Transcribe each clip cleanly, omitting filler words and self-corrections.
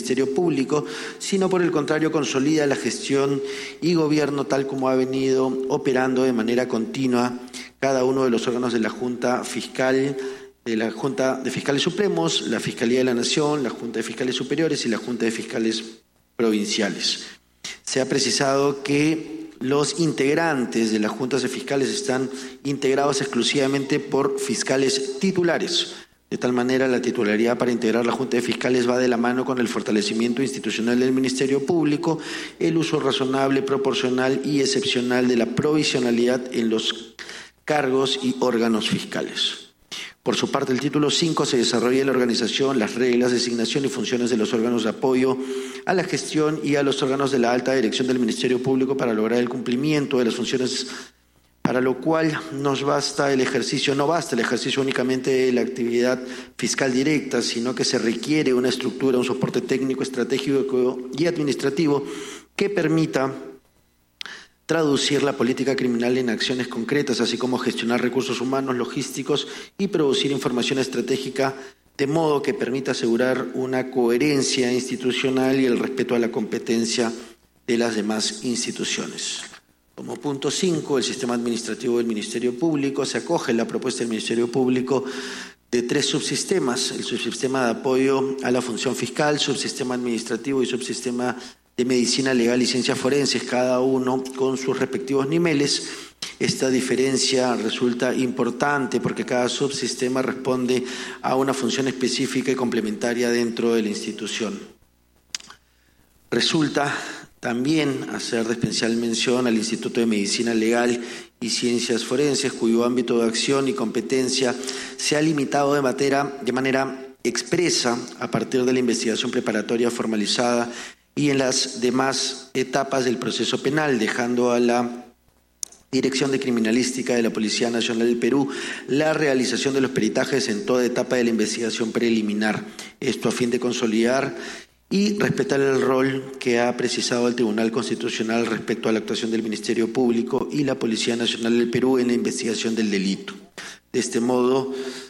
Ministerio Público, sino por el contrario consolida la gestión y gobierno tal como ha venido operando de manera continua cada uno de los órganos de la Junta Fiscal, de la Junta de Fiscales Supremos, la Fiscalía de la Nación, la Junta de Fiscales Superiores y la Junta de Fiscales Provinciales. Se ha precisado que los integrantes de las juntas de fiscales están integrados exclusivamente por fiscales titulares. De tal manera, la titularidad para integrar la Junta de Fiscales va de la mano con el fortalecimiento institucional del Ministerio Público, el uso razonable, proporcional y excepcional de la provisionalidad en los cargos y órganos fiscales. Por su parte, el título 5 se desarrolla la organización, las reglas, designación y funciones de los órganos de apoyo a la gestión y a los órganos de la alta dirección del Ministerio Público para lograr el cumplimiento de las funciones, para lo cual no basta el ejercicio únicamente de la actividad fiscal directa, sino que se requiere una estructura, un soporte técnico, estratégico y administrativo que permita traducir la política criminal en acciones concretas, así como gestionar recursos humanos, logísticos y producir información estratégica de modo que permita asegurar una coherencia institucional y el respeto a la competencia de las demás instituciones. Como punto 5, el sistema administrativo del Ministerio Público se acoge en la propuesta del Ministerio Público de 3 subsistemas: el subsistema de apoyo a la función fiscal, subsistema administrativo y subsistema de medicina legal y ciencias forenses, cada uno con sus respectivos niveles. Esta diferencia resulta importante porque cada subsistema responde a una función específica y complementaria dentro de la institución. Resulta también hacer de especial mención al Instituto de Medicina Legal y Ciencias Forenses, cuyo ámbito de acción y competencia se ha limitado de manera expresa a partir de la investigación preparatoria formalizada y en las demás etapas del proceso penal, dejando a la Dirección de Criminalística de la Policía Nacional del Perú la realización de los peritajes en toda etapa de la investigación preliminar. Esto a fin de consolidar y respetar el rol que ha precisado el Tribunal Constitucional respecto a la actuación del Ministerio Público y la Policía Nacional del Perú en la investigación del delito. De este modo,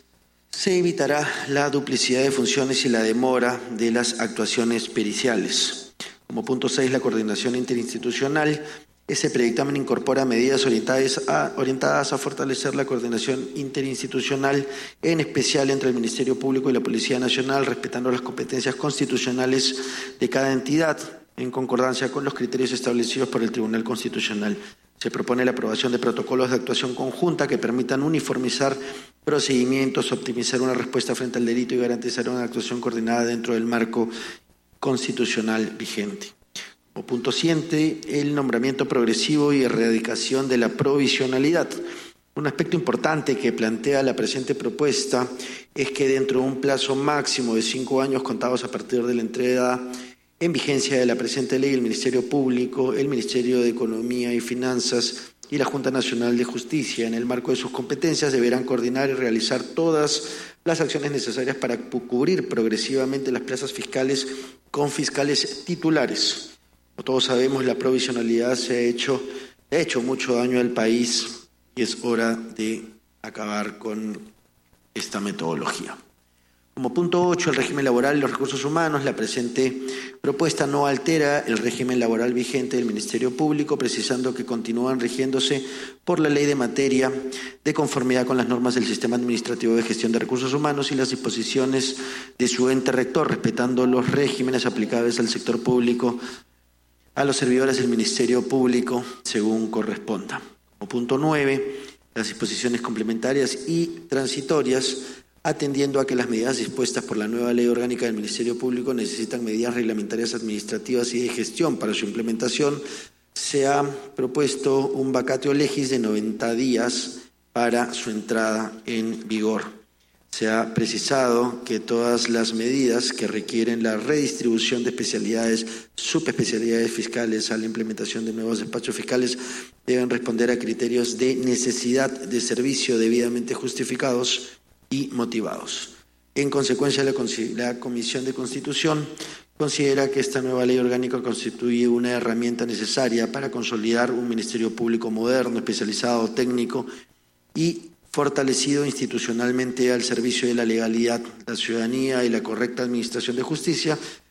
se evitará la duplicidad de funciones y la demora de las actuaciones periciales. Como punto 6, la coordinación interinstitucional. Ese predictamen incorpora medidas orientadas a fortalecer la coordinación interinstitucional, en especial entre el Ministerio Público y la Policía Nacional, respetando las competencias constitucionales de cada entidad, en concordancia con los criterios establecidos por el Tribunal Constitucional. Se propone la aprobación de protocolos de actuación conjunta que permitan uniformizar procedimientos, optimizar una respuesta frente al delito y garantizar una actuación coordinada dentro del marco constitucional vigente. Como punto 7, el nombramiento progresivo y erradicación de la provisionalidad. Un aspecto importante que plantea la presente propuesta es que dentro de un plazo máximo de 5 años contados a partir de la entrada en vigencia de la presente ley, el Ministerio Público, el Ministerio de Economía y Finanzas y la Junta Nacional de Justicia, en el marco de sus competencias, deberán coordinar y realizar todas las acciones necesarias para cubrir progresivamente las plazas fiscales con fiscales titulares. Como todos sabemos, la provisionalidad ha hecho mucho daño al país y es hora de acabar con esta metodología. Como punto 8, el régimen laboral y los recursos humanos. La presente propuesta no altera el régimen laboral vigente del Ministerio Público, precisando que continúan rigiéndose por la ley de materia de conformidad con las normas del Sistema Administrativo de Gestión de Recursos Humanos y las disposiciones de su ente rector, respetando los regímenes aplicables al sector público, a los servidores del Ministerio Público, según corresponda. Como punto 9, las disposiciones complementarias y transitorias, atendiendo a que las medidas dispuestas por la nueva Ley Orgánica del Ministerio Público necesitan medidas reglamentarias administrativas y de gestión para su implementación, se ha propuesto un vacatio legis de 90 días para su entrada en vigor. Se ha precisado que todas las medidas que requieren la redistribución de especialidades, subespecialidades fiscales a la implementación de nuevos despachos fiscales deben responder a criterios de necesidad de servicio debidamente justificados y motivados. En consecuencia, la Comisión de Constitución considera que esta nueva ley orgánica constituye una herramienta necesaria para consolidar un Ministerio Público moderno, especializado, técnico y fortalecido institucionalmente al servicio de la legalidad, la ciudadanía y la correcta administración de justicia,